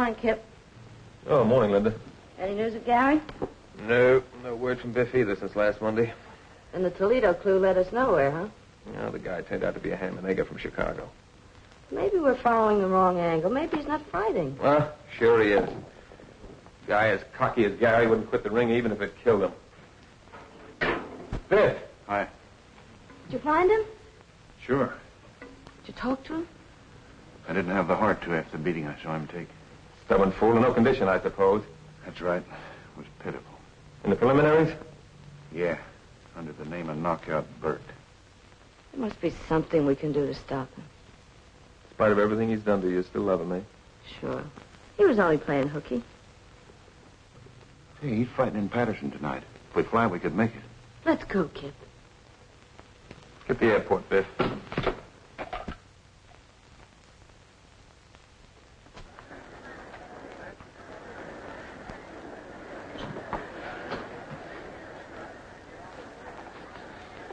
Morning, Kip. Oh, morning, Linda. Any news of Gary? No word from Biff either since last Monday. And the Toledo clue led us nowhere, huh? No, the guy turned out to be a ham and egger from Chicago. Maybe we're following the wrong angle. Maybe he's not fighting. Well, sure he is. Guy as cocky as Gary wouldn't quit the ring even if it killed him. Biff. Hi. Did you find him? Sure. Did you talk to him? I didn't have the heart to after the beating I saw him take. Stubborn fool in no condition, I suppose. That's right. It was pitiful. In the preliminaries? Yeah. Under the name of Knockout Burke. There must be something we can do to stop him. In spite of everything he's done to you, still loving me. Sure. He was only playing hooky. Hey, he's fighting in Patterson tonight. If we fly, we could make it. Let's go, Kip. Get the airport, Biff.